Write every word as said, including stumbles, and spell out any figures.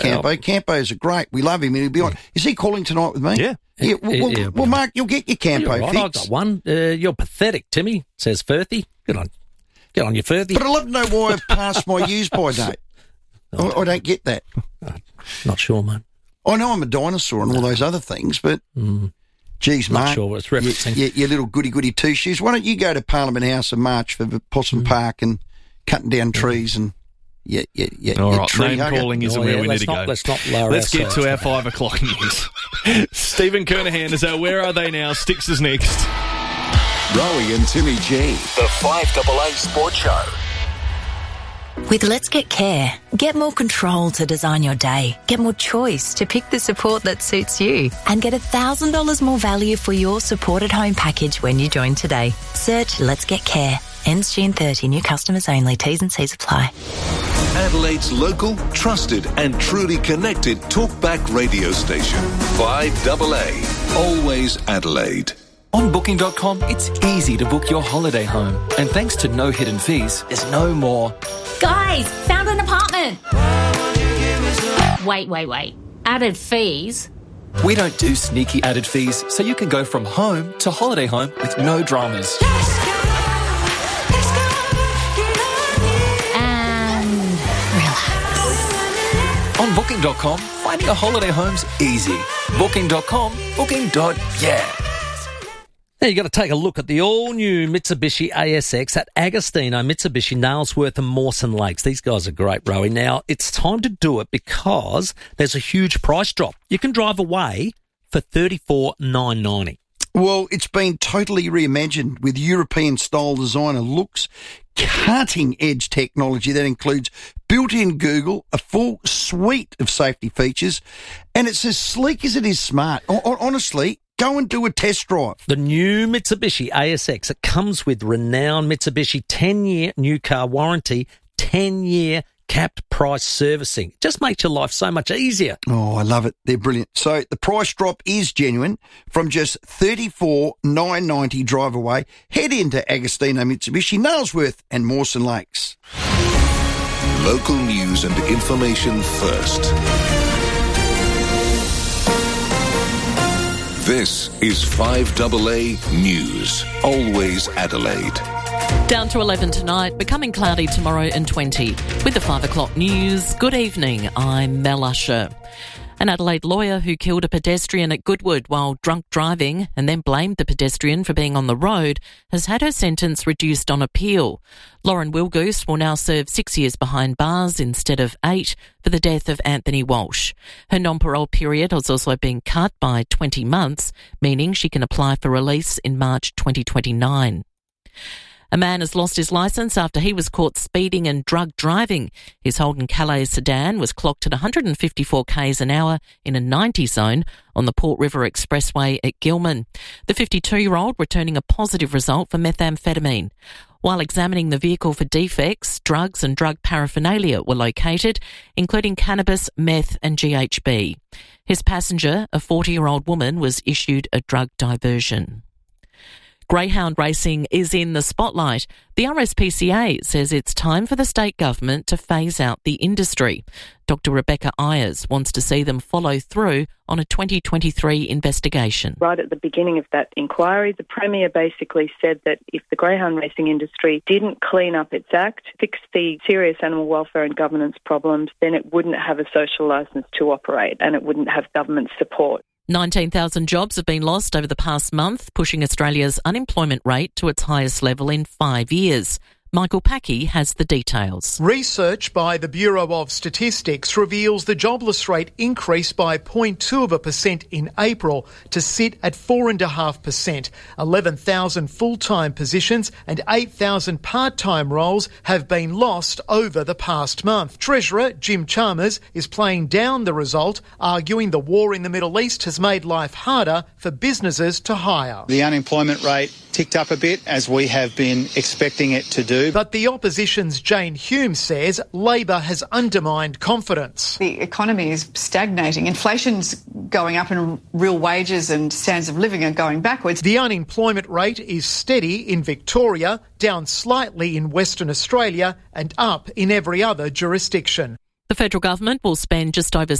Campo. Oh. Campos are great. We love him. He'll be on. Is he calling tonight with me? Yeah. yeah well, yeah, well, yeah well, Mark, you'll get your Campo well, right. fix. I've got one. Uh, you're pathetic, Timmy, says Firthy. Good on. Get on your Firthy. But I'd love to know why I've passed my use-by date. I, I don't get that. Not sure, mate. I know I'm a dinosaur and all those other things, but... Mm. Geez, Not Mark, sure what it's referencing. You, you, you little goody-goody two-shoes. Why don't you go to Parliament House in March for Possum mm. Park and cutting down trees and... Yeah, yeah, yeah. All right, tree name hugger. calling isn't oh, where yeah, we need to not, go. Let's not lower Let's get to our mate. five o'clock news. Stephen Kernahan is our Where Are They Now? Sticks is next. Rowie and Timmy G. The five A A Sports Show. With Let's Get Care, get more control to design your day, get more choice to pick the support that suits you, and get one thousand dollars more value for your supported home package when you join today. Search Let's Get Care. Ends June thirtieth. New customers only. T's and C's apply. Adelaide's local, trusted and truly connected talkback radio station. five A A. Always Adelaide. On Booking dot com, it's easy to book your holiday home. And thanks to no hidden fees, there's no more... Guys, found an apartment. Wait, wait, wait. Added fees? We don't do sneaky added fees, so you can go from home to holiday home with no dramas. And relax. On Booking dot com, finding a holiday home's easy. Booking dot com, booking. Yeah. Now you've got to take a look at the all-new Mitsubishi A S X at Agostino, Mitsubishi, Nailsworth and Mawson Lakes. These guys are great, Rowie. Now, it's time to do it because there's a huge price drop. You can drive away for thirty-four thousand nine hundred ninety dollars. Well, it's been totally reimagined with European-style designer looks, cutting-edge technology that includes built-in Google, a full suite of safety features, and it's as sleek as it is smart. O- honestly... Go and do a test drive. The new Mitsubishi A S X, it comes with renowned Mitsubishi ten-year new car warranty, ten-year capped price servicing. It just makes your life so much easier. Oh, I love it. They're brilliant. So the price drop is genuine. From just thirty-four thousand nine hundred ninety dollars drive away, head into Agostino Mitsubishi, Nailsworth and Mawson Lakes. Local news and information first. This is five A A News. Always Adelaide. Down to eleven tonight, becoming cloudy tomorrow and twenty. With the five o'clock news, good evening, I'm Mel Usher. An Adelaide lawyer who killed a pedestrian at Goodwood while drunk driving and then blamed the pedestrian for being on the road has had her sentence reduced on appeal. Lauren Wilgoose will now serve six years behind bars instead of eight for the death of Anthony Walsh. Her non-parole period has also been cut by twenty months, meaning she can apply for release in March twenty twenty-nine. A man has lost his licence after he was caught speeding and drug driving. His Holden Calais sedan was clocked at one hundred fifty-four kays an hour in a ninety zone on the Port River Expressway at Gilman. The fifty-two-year-old returning a positive result for methamphetamine. While examining the vehicle for defects, drugs and drug paraphernalia were located, including cannabis, meth and G H B. His passenger, a forty-year-old woman, was issued a drug diversion. Greyhound racing is in the spotlight. The R S P C A says it's time for the state government to phase out the industry. Doctor Rebecca Ayers wants to see them follow through on a twenty twenty-three investigation. Right at the beginning of that inquiry, the Premier basically said that if the greyhound racing industry didn't clean up its act, fix the serious animal welfare and governance problems, then it wouldn't have a social licence to operate and it wouldn't have government support. nineteen thousand jobs have been lost over the past month, pushing Australia's unemployment rate to its highest level in five years. Michael Packey has the details. Research by the Bureau of Statistics reveals the jobless rate increased by zero point two of a percent in April to sit at four point five percent. eleven thousand full-time positions and eight thousand part-time roles have been lost over the past month. Treasurer Jim Chalmers is playing down the result, arguing the war in the Middle East has made life harder for businesses to hire. The unemployment rate ticked up a bit, as we have been expecting it to do. But the opposition's Jane Hume says Labor has undermined confidence. The economy is stagnating. Inflation's going up and real wages and standards of living are going backwards. The unemployment rate is steady in Victoria, down slightly in Western Australia and up in every other jurisdiction. The federal government will spend just over